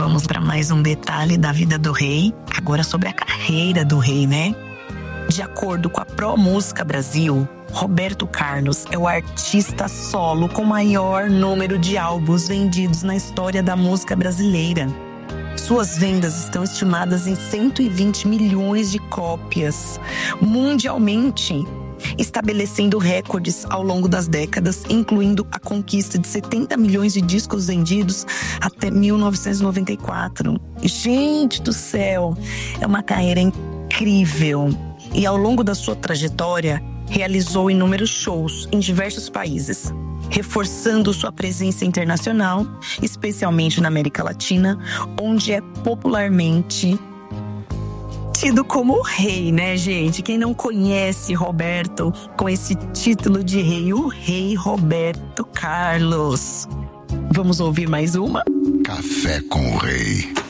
Vamos para mais um detalhe da vida do rei, agora sobre a carreira do rei, né? De acordo com a ProMúsica Brasil, Roberto Carlos é o artista solo com maior número de álbuns vendidos na história da música brasileira. Suas vendas estão estimadas em 120 milhões de cópias mundialmente, estabelecendo recordes ao longo das décadas, incluindo a conquista de 70 milhões de discos vendidos até 1994. Gente do céu, é uma carreira incrível. E ao longo da sua trajetória, realizou inúmeros shows em diversos países, reforçando sua presença internacional, especialmente na América Latina, onde é popularmente tido como o rei, né, gente? Quem não conhece Roberto com esse título de rei, o rei Roberto Carlos. Vamos ouvir mais uma? Café com o Rei.